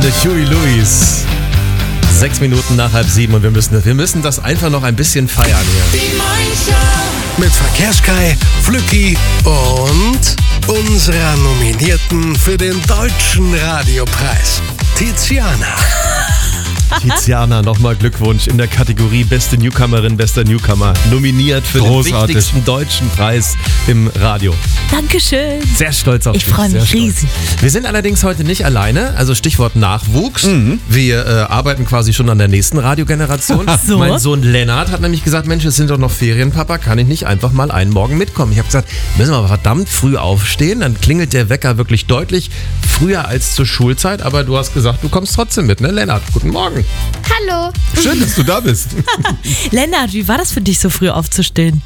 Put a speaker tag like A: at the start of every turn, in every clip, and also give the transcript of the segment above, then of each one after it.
A: Huey Lewis. 6 Minuten nach 6:30 und wir müssen das einfach noch ein bisschen feiern hier.
B: Die Morningshow.
C: Mit Verkehrskai, Flücki und unserer Nominierten für den Deutschen Radiopreis, Tiziana.
A: Tiziana, nochmal Glückwunsch in der Kategorie Beste Newcomerin, bester Newcomer. Nominiert für den wichtigsten deutschen Preis im Radio.
D: Dankeschön.
A: Sehr stolz auf dich.
D: Ich freue mich riesig.
A: Wir sind allerdings heute nicht alleine, also Stichwort Nachwuchs. Wir arbeiten quasi schon an der nächsten Radiogeneration.
D: So.
A: Mein Sohn Lennart hat nämlich gesagt, Mensch, es sind doch noch Ferien, Papa, kann ich nicht einfach mal einen Morgen mitkommen? Ich habe gesagt, müssen wir aber verdammt früh aufstehen, dann klingelt der Wecker wirklich deutlich früher als zur Schulzeit, aber du hast gesagt, du kommst trotzdem mit, ne Lennart? Guten Morgen.
E: Hallo.
A: Schön, dass du da bist.
D: Lennart, wie war das für dich, so früh aufzustehen?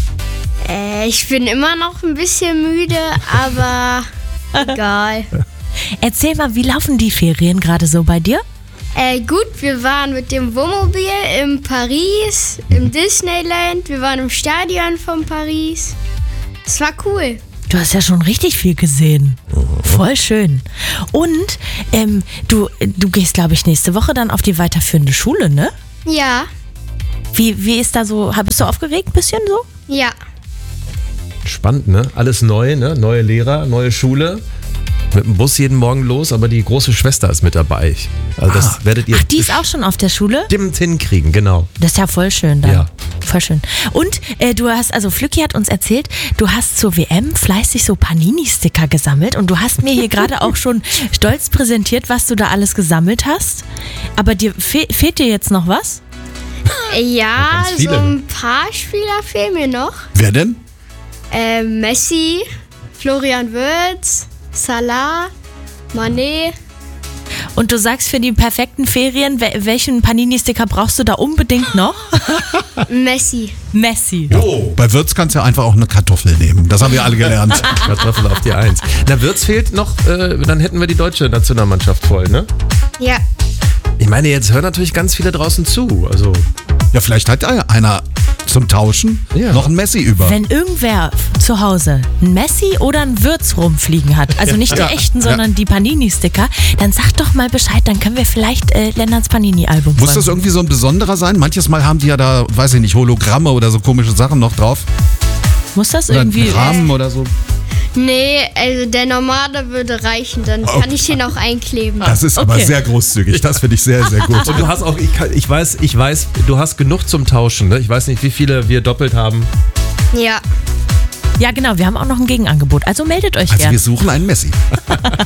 E: Ich bin immer noch ein bisschen müde, aber egal.
D: Erzähl mal, wie laufen die Ferien gerade so bei dir?
E: Gut, wir waren mit dem Wohnmobil in Paris, im Disneyland, wir waren im Stadion von Paris. Es war cool.
D: Du hast ja schon richtig viel gesehen. Voll schön. Und du gehst, glaube ich, nächste Woche dann auf die weiterführende Schule, ne?
E: Ja,
D: Wie ist da so, bist du aufgeregt ein bisschen so?
E: ja.
A: Spannend, ne? Alles neu, ne? Neue Lehrer, neue Schule. Mit dem Bus jeden Morgen los, aber die große Schwester ist mit dabei. Also das werdet ihr
D: Ach, die ist auch schon auf der Schule?
A: bestimmt hinkriegen, genau.
D: Das ist ja voll schön dann.
A: Ja.
D: Voll schön. Und Flücki hat uns erzählt, du hast zur WM fleißig so Panini-Sticker gesammelt und du hast mir hier gerade auch schon stolz präsentiert, was du da alles gesammelt hast. Aber dir fehlt dir jetzt noch was?
E: Ja,
A: ganz viele.
E: so ein paar Spieler fehlen mir noch.
C: Wer denn?
E: Messi, Florian Wirtz, Salah, Mané.
D: Und du sagst, für die perfekten Ferien, welchen Panini-Sticker brauchst du da unbedingt noch?
E: Messi.
D: Messi.
C: Oh. Bei Würz kannst du ja einfach auch eine Kartoffel nehmen. Das haben wir alle gelernt.
A: Kartoffel auf die 1. Na, Wirtz fehlt noch, dann hätten wir die deutsche Nationalmannschaft voll, ne?
E: Ja.
A: Ich meine, jetzt hören natürlich ganz viele draußen zu. Also,
C: Ja, vielleicht hat einer zum Tauschen
A: Ja.
C: noch ein Messi über.
D: Wenn irgendwer zu Hause ein Messi oder ein Würz rumfliegen hat, also nicht die echten, sondern die Panini-Sticker, dann sag doch mal Bescheid, dann können wir vielleicht Lennarts Panini-Album
C: Muss
D: folgen.
C: das irgendwie so ein besonderer sein? Manches Mal haben die ja da, weiß ich nicht, Hologramme oder so komische Sachen noch drauf.
D: Muss das
C: Oder
D: irgendwie...
C: einen Rahmen oder so.
E: Nee, also der normale würde reichen, dann kann ich den auch einkleben.
C: Das ist aber
D: Okay.
C: sehr großzügig. Das finde ich sehr, sehr gut.
A: und du hast auch, ich weiß, du hast genug zum Tauschen, ne? Ich weiß nicht, wie viele wir doppelt haben.
E: Ja.
D: Ja, genau, wir haben auch noch ein Gegenangebot, also meldet euch
C: Also
D: gern.
C: wir suchen einen Messi.